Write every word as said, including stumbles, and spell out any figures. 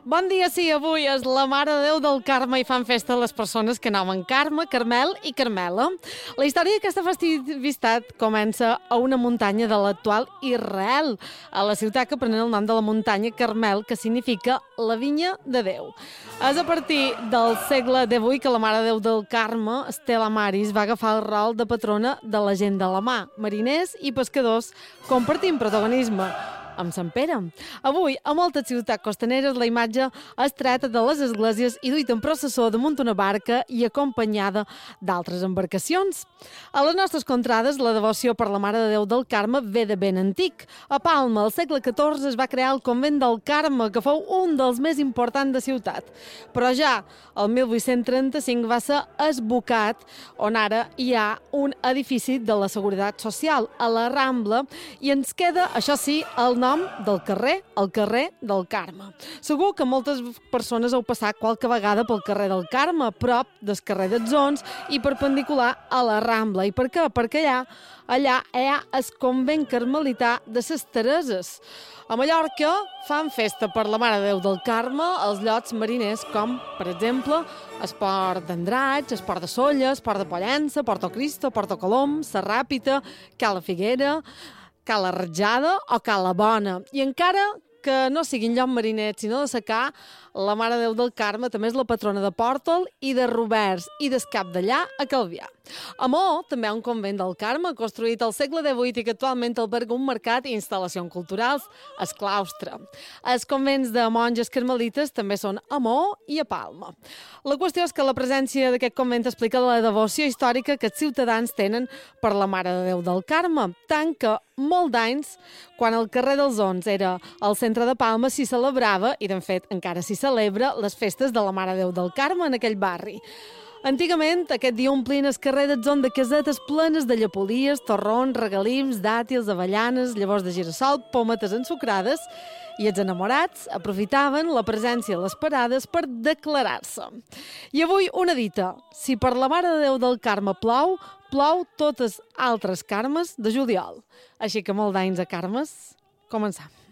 Bon dia, sí, avui és la Mare de Déu del Carme i fan festa les persones que nomen Carme, Carmel i Carmela. La història d'aquesta festivitat comença a una muntanya de l'actual Israel, a la ciutat que pren el nom de la muntanya Carmel, que significa la vinya de Déu. És a partir del segle divuit que la Mare de Déu del Carme, Stella Maris, va agafar el rol de patrona de la gent de la mà, mariners i pescadors, compartint protagonisme amb Sant Pere. Avui, a moltes ciutats costaneres, la imatge es trata de les esglésies i duita en processó damunt una barca i acompanyada d'altres embarcacions. A les nostres contrades, la devoció per la Mare de Déu del Carme ve de ben antic. A Palma, al segle catorze, es va crear el convent del Carme, que fou un dels més importants de ciutat. Però ja el mil vuit-cents trenta-cinc va ser esbocat, on ara hi ha un edifici de la Seguretat Social, a la Rambla, i ens queda, això sí, el nom del carrer, el carrer del Carme. Segur que moltes persones heu passat qualque vegada pel carrer del Carme, a prop del carrer d'Atzons i perpendicular a la Rambla. I per què? Perquè allà, allà hi ha el convent carmelità de ses Tereses. A Mallorca fan festa per la Mare de Déu del Carme als llocs mariners com, per exemple, el Port d'Andratx, el Port de Sóller, el Port de Pollença, Porto Cristo, Porto Colom, la Ràpita, Cala Figuera, Cala Ratjada o Cala Bona. I encara que no siguin lloc marinet, sinó de secà, la Mare de Déu del Carme també és la patrona de Pòrtol i de Roberts i del Cap d'Allà a Calvià. A Maó també hi ha un convent del Carme construït al segle divuit i que actualment alberga un mercat i instal·lacions culturals, el claustre. Els convents de monges carmelites també són a Maó i a Palma. La qüestió és que la presència d'aquest convent explica la devoció històrica que els ciutadans tenen per la Mare de Déu del Carme, tant que molt d'anys, quan el carrer dels Ons era al centre de Palma, s'hi celebrava, i de fet encara s'hi celebra, les festes de la Mare de Déu del Carme en aquell barri. Antigament, aquest dia omplien el carrer d'Atzón de casetes plenes de llepolies, torrons, regalims, dàtils, avellanes, llavors de girassol, pometes ensucrades, i els enamorats aprofitaven la presència a les parades per declarar-se. I avui una dita: si per la Mare de Déu del Carme plou, plou totes altres carmes de juliol. Així que molt d'anys a Carmes, començam.